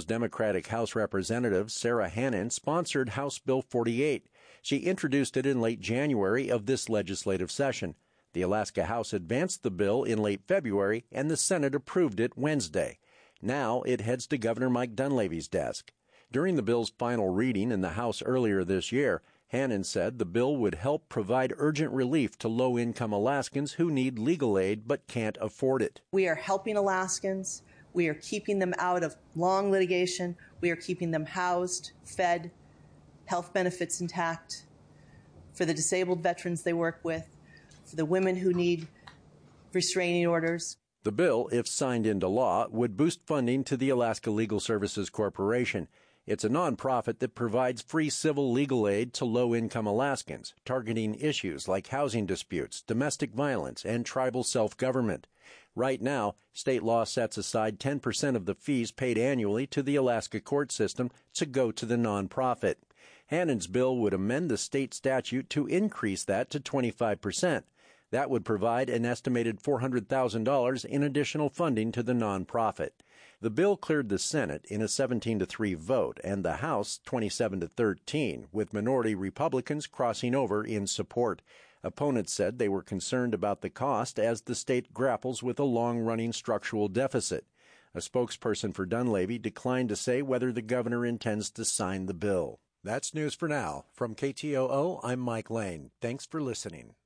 Democratic House Representative Sarah Hannan sponsored House Bill 48. She introduced it in late January of this legislative session. The Alaska House advanced the bill in late February, and the Senate approved it Wednesday. Now it heads to Governor Mike Dunleavy's desk. During the bill's final reading in the House earlier this year, Hannan said the bill would help provide urgent relief to low-income Alaskans who need legal aid but can't afford it. We are helping Alaskans. We are keeping them out of long litigation. We are keeping them housed, fed, health benefits intact. For the disabled veterans they work with, for the women who need restraining orders. The bill, if signed into law, would boost funding to the Alaska Legal Services Corporation. It's a nonprofit that provides free civil legal aid to low-income Alaskans, targeting issues like housing disputes, domestic violence, and tribal self-government. Right now, state law sets aside 10% of the fees paid annually to the Alaska court system to go to the nonprofit. Hannan's bill would amend the state statute to increase that to 25%. That would provide an estimated $400,000 in additional funding to the nonprofit. The bill cleared the Senate in a 17-3 vote and the House 27-13, with minority Republicans crossing over in support. Opponents said they were concerned about the cost as the state grapples with a long-running structural deficit. A spokesperson for Dunleavy declined to say whether the governor intends to sign the bill. That's news for now. From KTOO, I'm Mike Lane. Thanks for listening.